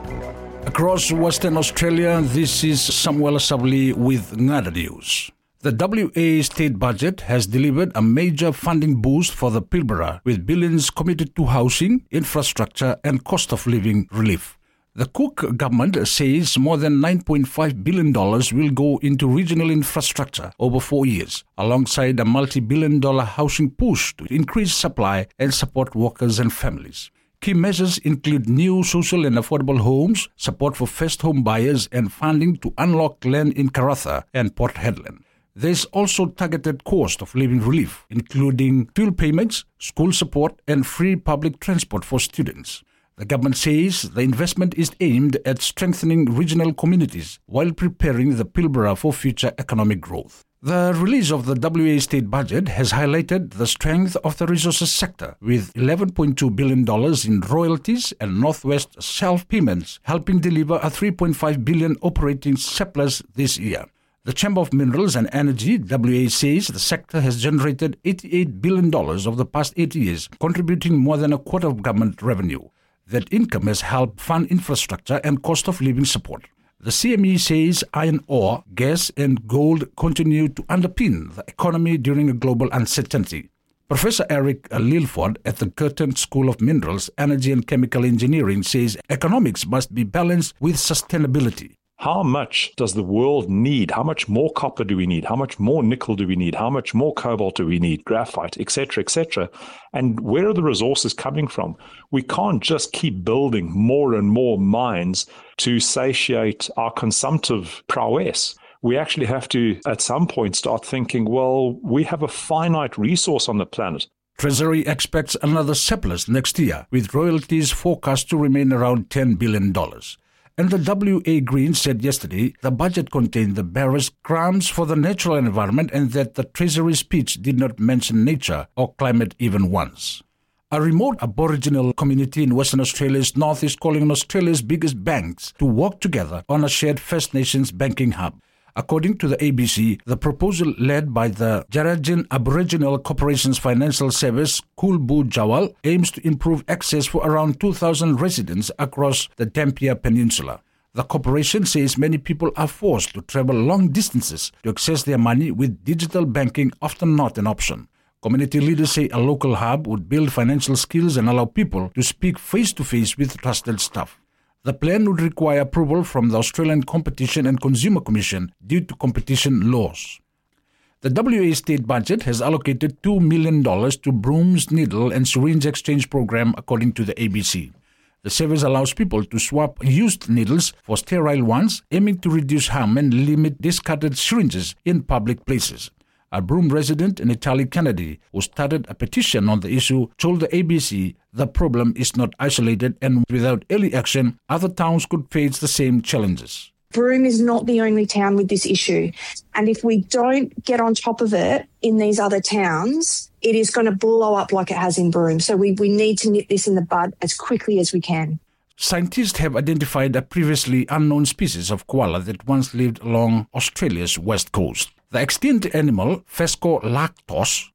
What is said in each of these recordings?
Across Western Australia, this is Samuel Sabli with Ngada News. The WA state budget has delivered a major funding boost for the Pilbara, with billions committed to housing, infrastructure and cost of living relief. The Cook government says more than $9.5 billion will go into regional infrastructure over 4 years, alongside a multi-billion-dollar housing push to increase supply and support workers and families. Key measures include new social and affordable homes, support for first home buyers, and funding to unlock land in Karratha and Port Hedland. There's also targeted cost of living relief, including fuel payments, school support, and free public transport for students. The government says the investment is aimed at strengthening regional communities while preparing the Pilbara for future economic growth. The release of the WA state budget has highlighted the strength of the resources sector, with $11.2 billion in royalties and Northwest Shelf payments, helping deliver a $3.5 billion operating surplus this year. The Chamber of Minerals and Energy, WA, says the sector has generated $88 billion over the past 8 years, contributing more than a quarter of government revenue. That income has helped fund infrastructure and cost of living support. The CME says iron ore, gas and gold continue to underpin the economy during a global uncertainty. Professor Eric Lilford at the Curtin School of Minerals, Energy and Chemical Engineering says economics must be balanced with sustainability. How much does the world need? How much more copper do we need? How much more nickel do we need? How much more cobalt do we need? Graphite, etc., etc. And where are the resources coming from? We can't just keep building more and more mines to satiate our consumptive prowess. We actually have to, at some point, start thinking, well, we have a finite resource on the planet. Treasury expects another surplus next year, with royalties forecast to remain around $10 billion. And the WA Greens said yesterday the budget contained the barest crumbs for the natural environment and that the Treasury speech did not mention nature or climate even once. A remote Aboriginal community in Western Australia's north is calling on Australia's biggest banks to work together on a shared First Nations banking hub. According to the ABC, the proposal led by the Jarrajin Aboriginal Corporation's financial service, Kulbu Jawal, aims to improve access for around 2,000 residents across the Dampier Peninsula. The corporation says many people are forced to travel long distances to access their money, with digital banking often not an option. Community leaders say a local hub would build financial skills and allow people to speak face-to-face with trusted staff. The plan would require approval from the Australian Competition and Consumer Commission due to competition laws. The WA state budget has allocated $2 million to Brooms Needle and Syringe Exchange Program, according to the ABC. The service allows people to swap used needles for sterile ones, aiming to reduce harm and limit discarded syringes in public places. A Broome resident, Natalie Kennedy, who started a petition on the issue, told the ABC the problem is not isolated and without early action, other towns could face the same challenges. Broome is not the only town with this issue. And if we don't get on top of it in these other towns, it is going to blow up like it has in Broome. So we need to nip this in the bud as quickly as we can. Scientists have identified a previously unknown species of koala that once lived along Australia's west coast. The extinct animal, Phascolactos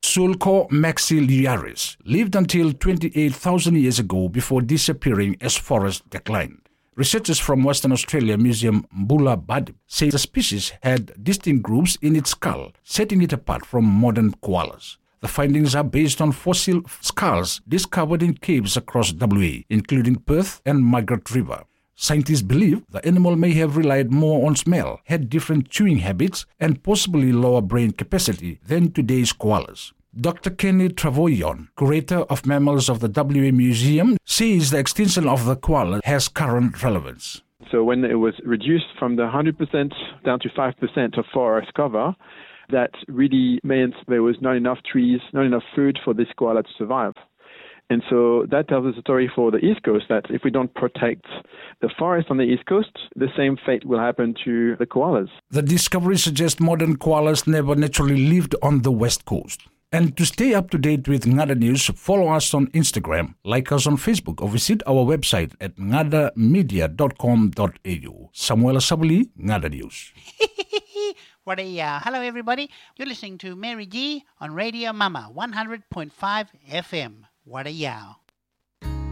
sulcomaxiliaris, lived until 28,000 years ago before disappearing as forests declined. Researchers from Western Australia Museum Mbula Badip say the species had distinct grooves in its skull, setting it apart from modern koalas. The findings are based on fossil skulls discovered in caves across WA, including Perth and Margaret River. Scientists believe the animal may have relied more on smell, had different chewing habits, and possibly lower brain capacity than today's koalas. Dr. Kenny Travoyon, curator of mammals of the WA Museum, says the extinction of the koala has current relevance. So when it was reduced from the 100% down to 5% of forest cover, that really meant there was not enough trees, not enough food for this koala to survive. And so that tells us a story for the East Coast, that if we don't protect the forest on the East Coast, the same fate will happen to the koalas. The discovery suggests modern koalas never naturally lived on the West Coast. And to stay up to date with Ngada News, follow us on Instagram, like us on Facebook, or visit our website at ngadamedia.com.au. Samuel Sabuli, Ngada News. Hello everybody, you're listening to Mary G on Radio Mama 100.5 FM. What a yow.